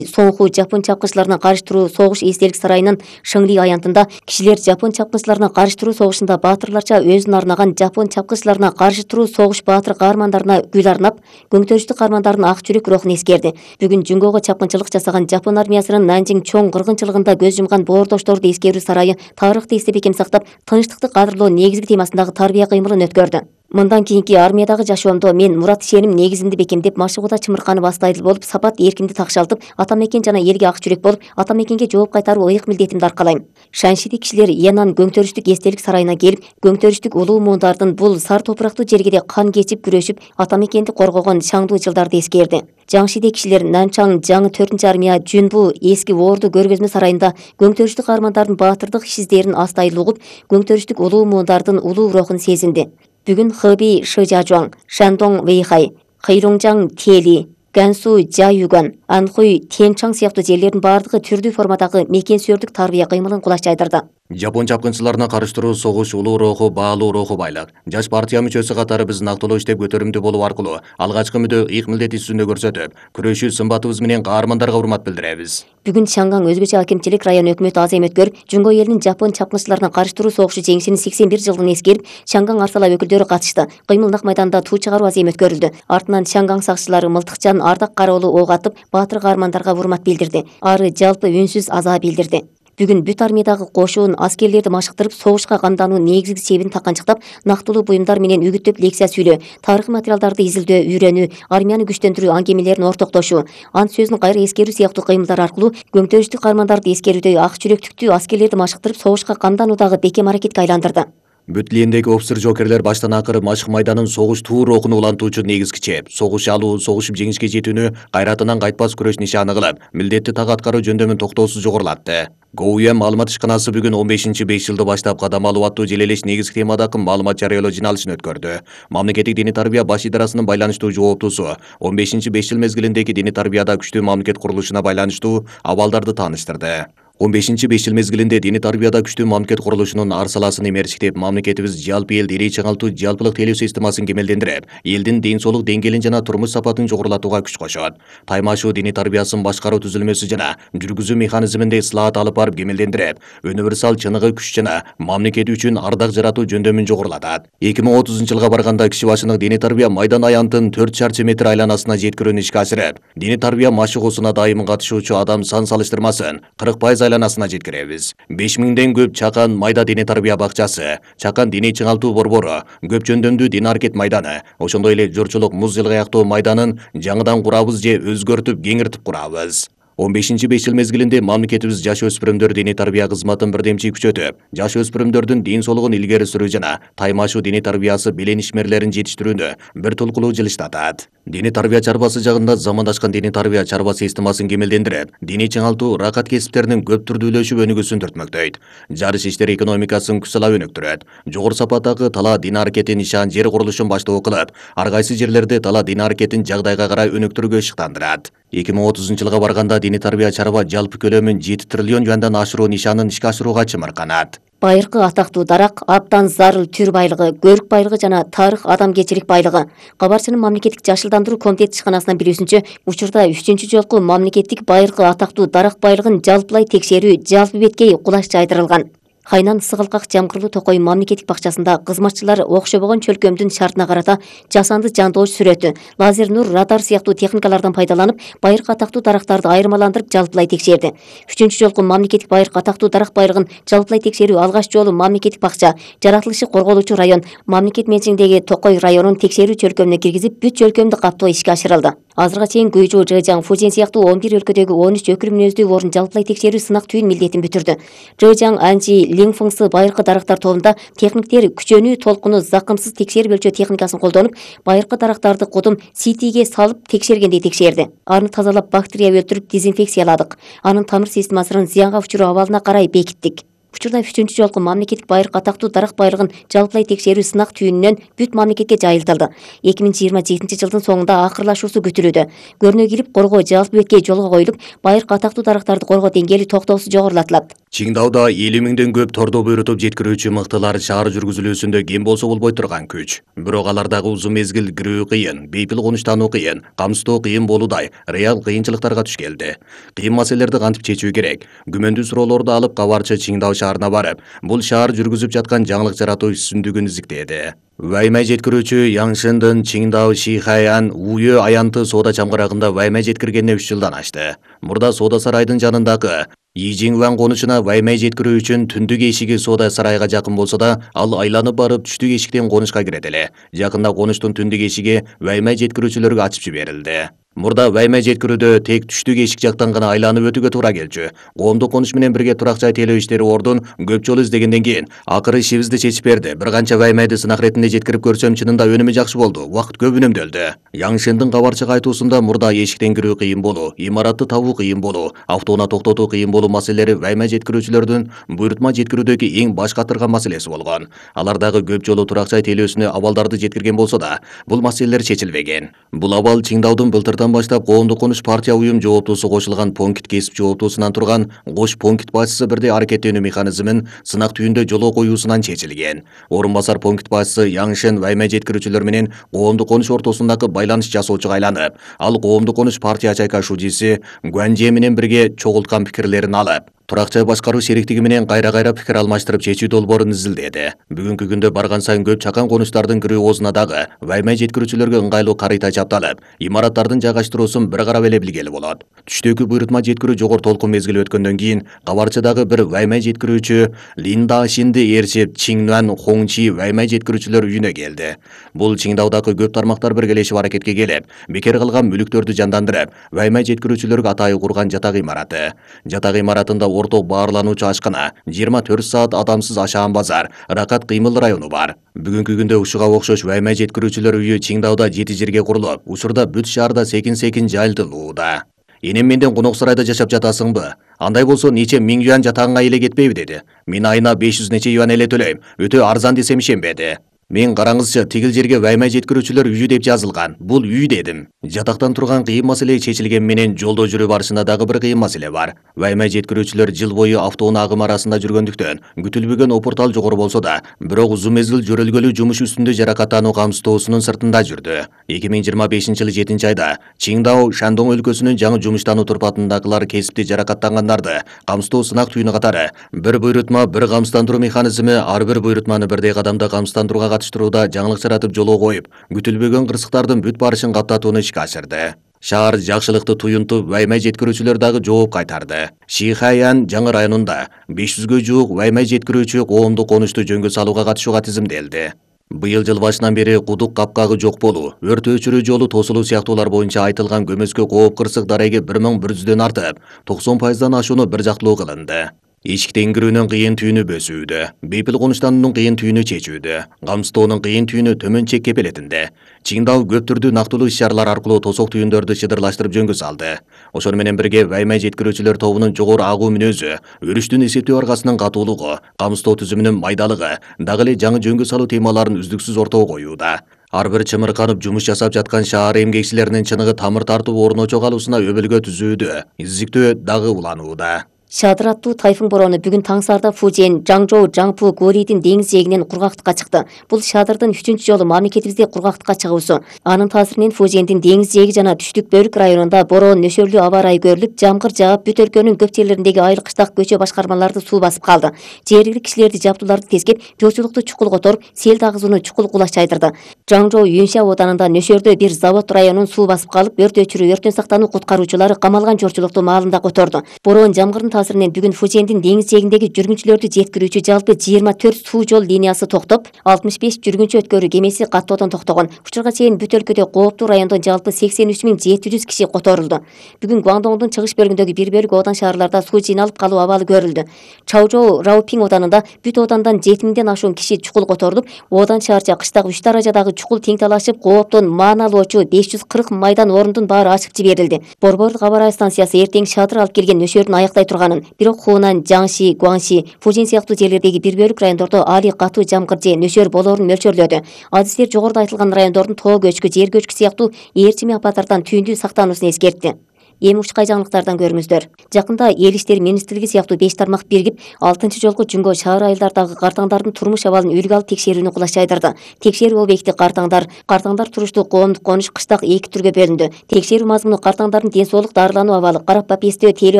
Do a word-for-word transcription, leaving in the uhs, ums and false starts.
Соңғы Жапон чапкынчыларына каршы туруу согуш эстелик сарайынын Шыңли аянтында кишилер Жапон чапкынчыларына каршы туруу согушунда баатырларча өзүнө арнаган Жапон чапкынчыларына каршы туруу согуш баатыр каармандарына гүл арнап, көңтөрүштүү каармандардын ак жүрөк рухун эскерди. Бүгүн Жүнгөгө чапкынчылык жасаган Жапон армиясынын Нанжиң чоң кыргынчылыгында көз жумган боордошторду эскерүү сарайы тарыхты эстеп экем сактап, тынчтыкты кадырлоо негизги темасындагы тарбия кыймылын өткөрдү. Мындан кийинки армиядагы жашоомдо мен мурат ишеним негизинде бекемдеп машыгууда чымырканып астайдыл болуп, сапат эркимди такшалтып, ата мекен жана элге ак жүрөк болуп, ата мекенге жооп кайтаруу ыйык милдетимди аркалайм. Шаншиде кишилер Янан көңтөрүштүк эстелик сарайына келип, көңтөрүштүк улуу муундардын бул сар топурактуу жергеде кан кечип күрөшүп, ата мекенди коргогон шаңдуу жылдарды эскерди. Жаңшиде кишилер Нанчаң жаңы төртүнчү армия Жүнбу эски Орду көргөзмө сарайында көңтөрүштүк каармандардын баатырдык иш-издерин астайыл угуп, көңтөрүштүк улуу муундардын улуу рухун сезинди. Бүгүн Хэби Шижажуаң, Шандоң Вэйхай, Хэйроңжаң Тели, Гансу Жаюган, Анхуй Тенчаң сыяктуу жерлердин бардыгы түрдүү формадагы мекен сүйөрдүк тарбия кыймылын кулаш жайдырды. Жапон чапкынчыларына каршы туруу согуш улуу руху, баалуу руху байлык. Жаш партия мүчөсү катары биз нактылуу иштеп көтөрүмдүү болуу аркылуу алгачкы мүдө ыйык милдет үстүндө көрсөтүп, күрөшүү сымбатыбыз менен каармандарга урмат билдиребиз. Бүгүн Чаңгаң өзгөчө акимчилик район өкмөтү азем өткөрүп, Жүнгө элинин Жапон чапкынчыларына каршы туруу согушу жеңишинин сексен бир жылдыгын эскерип, Чаңгаң арсала өкүлдөрү катышты. Кыймыл нак майданда туу чыгаруу азем өткөрүлдү. Артынан Чаңгаң сакчылары Мылтыкчан Ардак Кароолу ок атып, баатыр каармандарга урмат билдирди. Ары жалпы үнсүз аза билдирди. Бүгүн бүт армиядагы кошуун аскерлерди машыктырып, согушка камдануу негизги себебин таканчыктап, нактылуу буюмдар менен үгүттөп лекция сүйлөө, тарыхый материалдарды изилдөө, үйрөнүү, армияны күчтөндүрүү аңгемелерин ортоктошуу, ант сөзүн кайра эскерүү сыяктуу кыймылдар аркылуу көңтөрүштүк каармандарды эскерүүдө ак жүрөктүктүү аскерлерди машыктырып, согушка камдануудагы бекем аракетке айландырды. Бүт лендеги офицер жокерлер баштан акыры машык майданын согуш туу рухун улантуучу негизги чеп, согуш алуу, согушуп жеңишке жетүүнү кайратынан кайтпас күрөш нишаны кылып, милдетти так аткаруу жөндөмүн токтоосуз жогорулатты. ГУМ маалымат ишканасы бүгүн он бешинчи беш жылды баштап кадам алуу аттуу желелеш негизги темадагы маалымат жарыялоо жыйналышын өткөрдү. Мамлекеттик диний тарбия баш идарасынын байланыштуу жооптуусу он бешинчи беш жыл мезгилиндеги диний тарбияда күчтүү мамлекет курулушуна байланыштуу абалдарды тааныштырды. он бешинчи беш жыл мезгилинде диний тарбияда күчтүү мамлекет курулушунун ар саласын эмерчиктеп, мамлекетибиз жалпы эл ирей чыңалтуу жалпылык тейлөө системасын кемелдендирип, элдин ден соолук деңгээлин жана турмуш сапатын жогорулатууга күч кошот. Таймашуу диний тарбиясын башкаруу түзүлмөсү жана жүргүзүү механизминде ислаат алып барып кемелдендирип, универсал чыныгы күч жана мамлекет үчүн ардак жаратуу жөндөмүн жогорулатат. эки миң отузунчу жылга барганда киши башына диний тарбия майдан аянтын төрт чарчы метр айланасына жеткирүүнү ишке ашырып, диний тарбия машыгуусуна дайым катышуучу адам сан салыштырмасын кырк пайыз айланасына жеткиребиз. беш миңден көп Чакан майда диний тарбия бакчасы, Чакан диний чыңалтуу борбору, көп жөндөмдүү дин аракет майданы, ошондой эле журчулук муз жылгаяктоо майданын жаңыдан курабыз же өзгөртүп кеңиртип курабыз. он бешинчи беш жыл мезгилинде мамлекетибиз жаш өспүрүмдөр диний тарбия кызматын бирдемчи күчөтүп, жаш өспүрүмдөрдүн ден соолугун илгери сүрүү жана таймашуу диний тарбиясы белен ишмерлерин жетиштирүүнү бир тулкулуу жылыштатат. Диний тарбия чарбасы жагында замандашкан диний тарбия чарба системасын кемелдендирип, диний чыңалтуу ракат кесиптеринин көп түрдүүлөшүп өнүгүүсүн түртмөктөйт. Жарыш иштери экономикасын күчсалап өнүктүрөт. Жогору сапаттагы тала дин аракетин нишан жер курулушун баштоо кылып, ар кайсы жерлерде тала дин аракетин жагдайга карай өнүктүрүүгө ишыктандырат. эки миң отузунчу жылга барганда диний тарбия чарба жалпы көлөмүн жети триллион юандан ашыруу нишанын ишке ашырууга чымырканат. Байыркы атактуу дарак, абдан зарыл түр байлыгы, көрүк байлыгы жана тарых адамгерчилик байлыгы. Кабарчынын мамлекеттик жашылдандыруу комитети ишканасынын билүүсүнчө, учурда үчүнчү жолку мамлекеттик байыркы атактуу дарак байлыгын жалпылай текшерүү жалпы беткей кулаш жайдырылган. Хайнан Сыгылкак Жамкырлуу Токой мамлекеттик бакчасында кызматчылар окшобогон чөлкөмдүн шартына карата жасанды жандооч сүрөтү, лазер нур, радар сыяктуу техникалардан пайдаланып, байыркы атактуу дарактарды айырмаландырып жалпылай текшерди. үчүнчү жолку мамлекеттик байыркы атактуу дарак байлыгын жалпылай текшерүү алгач жолу мамлекеттик бакча, жаратылышы корголуучу район, мамлекет менчигиндеги Токой районун текшерүү чөлкөмүнө киргизип, бүт чөлкөмдү каптоо ишке ашырылды. Азырга чейин Гуйжу, Жэжаң, Фужин сыяктуу он бир өлкөдөгү он үч өкүм мүнөздүү орун жалпылай текшерүү сынак түйүн милдетин бүтүрдү. Жэжаң, Анжи, Лиңфыңсы байыркы дарактар тобунда техниктер күчөнүү толкуну закымсыз текшерип өлчөө техникасын колдонуп, байыркы дарактарды кудум ситиге салып текшергендей текшерди. Аны тазалап, бактерия өлтүрүп дезинфекцияладык. Анын тамыр системасынын зыянга учуруу абалына карай бекиттик. Учурда үчүнчү жолку мамлекеттик байыркы атактуу дарак байлыгын жалпылай текшерүү сынак түйүнүнөн бүт мамлекетке жайылтылды. эки миң жыйырма жетинчи жылдын соңунда акырлашуусу күтүлүүдө. Көрүнө килип коргоо жалпы беткей жолго коюлуп, байыркы атактуу дарактарды коргоо деңгээли токтоосуз жогорулатылат. Чиңдауда элүү миңден көп тордо буйрутуп жеткирүүчү мыктылар шаар жүргүзүлүүсүндө кем болсо болбой турган күч. Бирок алардагы узун мезгил кирүү кыйын, бейпил конуштануу кыйын, камсыздоо кыйын болуудай реал кыйынчылыктарга туш келди. Кыйын маселелерди кантип чечүү керек? Күмөндүү суроолорду алып кабарчы Чиңдау шаарына барып, бул шаар жүргүзүп жаткан жаңылык жаратуу сүндүгүн издиктеди. Ваймай жеткирүүчү Яңшындын Чиңдау Шихаян Уйө аянты соода чамгарагында ваймай жеткиргенине үч жылдан ашты. Мурда соода сарайдын жанындагы Ижиңван конушуна ваймай жеткирүү үчүн түндүк эшиги соода сарайга жакын болсо да, ал айланып барып түштүк эшиктен конушка кирет эле. Жакында конуштун түндүк эшиги ваймай жеткирүүчүлөргө ачып жиберилди. Мурда ваймай жеткирүүдө тек түштүк эшик жактан гана айланып өтүүгө туура келчү. Коомдук конуш менен бирге турак жай тейлөө иштери ордун көп жолу издегенден кийин акыры ишибизди чечип берди. Бир канча ваймайды сынак иретинде жеткирип көрсөм, чынында өнүмү жакшы болду. Убакыт көп үнөмдөлдү. Яңшындын кабарчыга айтуусунда мурда эшиктен кирүү кыйын болуу, имаратты табуу кыйын болуу, автоунаа токтотуу кыйын болуу маселелери ваймай жеткирүүчүлөрдүн буйрутма жеткирүүдөгү эң баш катырган маселеси болгон. Алар дагы көп жолу турак жай тейлөөсүнө абалдарды жеткирген болсо да, бул маселелер чечилбеген. Бул абал Чиңдаудун былтыр баштап коомдук конуш партия уюм жооптуусу кошулган Понкит кесип жооптуусунан турган Кош Понкит башчысы бирдей аракеттенүү механизмин сынак түйүндө жолоо коюусунан чечилген. Орун басар Понкит башчысы Яңшын ваймай жеткирүүчүлөр менен коомдук конуш ортосундагы байланыш жасоочуга айланып, ал коомдук конуш партия чайка шужиси Гуанже менен бирге чогулткан пикирлерин алып, турак жай башкаруу сериктиги менен кайра-кайра пикир алмаштырып чечүү долбоорун изилдеди. Бүгүнкү күндө барган сайын көп чакан конуштардын кирүү оозуна дагы ваймай жеткирүүчүлөргө ыңгайлуу карыйта чапталып, имараттардын жайгаштыруусун бир карап эле билгели болот. Түштөгү буйрутма жеткирүү жогор толкун мезгили өткөндөн кийин кабарчыдагы бир ваймай жеткирүүчү Линда Шинди ээрчип Чиңнуан Хоңчи ваймай жеткирүүчүлөр үйүнө келди. Бул Чиңдаудагы көп тармактар биргелешип аракетке келип, бекер калган мүлүктөрдү жандандырып, ваймай жеткирүүчүлөргө атайы курган жатак имараты. Жатак имаратында орток баарлануучу ашкана, жыйырма төрт саат адамсыз ашаан базар, ракат кыймыл району бар. Бүгүнкү күндө ушуга окшош ваймай жеткирүүчүлөр үйү Чиңдауда жети жерге курулуп, учурда бүт шаарда секин-секин жайылтылууда. Энем менден конок сарайда жашап жатасыңбы? Андай болсо нече миң юан жатагыңа эле кетпейби деди. Мен айына беш жүз нече юан эле төлөйм. Өтө арзан десем ишенбеди. Мен караңызчы, тигил жерге ваймай жеткирүүчүлөр үйү деп жазылган. Бул үй дедим. Жатактан турган кыйын маселе чечилген менен жолдо жүрүү барышында дагы бир кыйын маселе бар. Ваймай жеткирүүчүлөр жыл бою автоунаа агымы арасында жүргөндүктөн күтүлбөгөн опуртал жогору болсо да, бирок узун мезгил жөрөлгөлүү жумуш үстүндө жаракаттануу камсыздоосунун сыртында жүрдү. эки миң жыйырма бешинчи жылы жетинчи айда Чиңдау Шандоң өлкөсүнүн жаңы жумуштануу турпатындагылар кесипти жаракаттангандарды камсыздоо сынак түйүнү катары бир буйрутма, бир камсыздандыруу механизми ар бир буйрутманы бирдей кадамда камсыздандырууга катыштырууда жаңылык жаратып жолоо коюп, күтүлбөгөн кырсыктардын бүт барышын каптатууну ишке ашырды. Шаар жакшылыкты туюнтуп, ваймай жеткирүүчүлөр дагы жооп кайтарды. Шихаян жаңы районунда беш жүзгө жуук ваймай жеткирүүчү коомдук конушту жөнгө салууга катышууга тизимделди. Быйыл жыл башынан бери кудук капкагы жок болуу, өрт өчүрүү жолу тосулуу сыяктуулар боюнча айтылган көмөскө кооп кырсык дареги бир миң бир жүздөн артып, токсон пайыздан ашууну бир жактылуу кылынды. Эшиктен кирүүнүн кыйын түйүнү бөсүүдө, бейпил конуштануунун кыйын түйүнү чечүүдө, камсыздоонун кыйын түйүнү төмөн чек кепелетинде. Чиңдау көп түрдүү нактылуу иш-чаралар аркылуу тосок түйүндөрдү чыдырлаштырып жөнгө салды. Ошону менен бирге ваймай жеткирүүчүлөр тобунун жогору агуу мүнөзү, өрүштүн эсептөө аргасынын катуулугу, камсыздоо түзүмүнүн майдалыгы, дагы эле жаңы жөнгө салуу темаларын үздүксүз ортого коюуда. Ар бир чымырканып жумуш жасап жаткан шаар эмгекчилеринин чыныгы тамыр тартып орночо калуусуна өбөлгө түзүүдө, изиктөө дагы уланууда. Шадыр аттуу тайфун бороону бүгүн таң саарда Фужен, Жаңжоу, Жаңпу, Гурийдин деңиз жээгинен кургактыкка чыкты. Бул Шадырдын үчүнчү жолу мамлекетибизде кургактыкка чыгуусу. Анын таасиринен Фужендин деңиз жээги жана түштүк бөлүк районунда бороон, нөсөрлүү аба ырайы көрүлүп, жамгыр жаап, бүт өлкөнүн көп жерлериндеги айыл кыштак көчө башкармаларды суу басып калды. Жергиликтүү кишилерди жабдууларды тескеп, жоочулукту чукул которуп, сел дагызууну чукул кулаш чайдырды. Жаңжоу Юнша оданында нөсөрдө бир завод районун суу басып калып, өрт өчүрүү, өрттөн сактануу куткаруучулары камалган жоочулукту маалында которду. Бороон жамгырдын таасиринен бүгүн Фужендин деңиз жээгиндеги жүргүнчүлөрдү жеткирүүчү жалпы жыйырма төрт суу жол линиясы токтоп, алтымыш беш жүргүнчү өткөрүү кемеси каттоодон токтогон. Учурга чейин бүт өлкөдө кооптуу райондон жалпы сексен үч миң жети жүз киши которулду. Бүгүн Гуандоңдун чыгыш бөлүгүндөгү бир бөлүк одан шаарларда суу жыйналып калуу абалы көрүлдү. Чаожоу, Раопиң оданында бүт одандан жети миңден ашуун киши чукул которулуп, одан шаарча кыштагы үч даражадагы чукул тең талашып, кооптон мааналоочу беш жүз кырк майдан орундун баары ачык жиберилди. Борборлук аба ырайы станциясы эртең Шадыр алып келген нөсөрдүн аяктай турганын, бирок Хунан, Жаңши, Гуанши, Фужен сыяктуу жерлердеги бир бөлүк райондордо али катуу жамгыр же нөсөр болоорун мөлчөрлөдү. Адистер жогоруда айтылган райондордун тоо көчкү, жер көчкү сыяктуу ээрчими апаттардан түйүндүү сактануусун эскертти. эми ушкай жаңылыктардан көрүңүздөр. Жакында эл иштери министрлиги сыяктуу беш тармак биригип алтынчы жолку Жүнгө шаар айылдардагы картаңдардын турмуш абалын үлгү алып текшерүүнү кылыш жайдырды. Текшерүү объекти картаңдар, картаңдар туруштуу коомдук конуш, кыштак эки түргө бөлүндү. Текшерүү мазмуну картаңдардын ден соолук, дарылануу абалы, карап бап эстөө,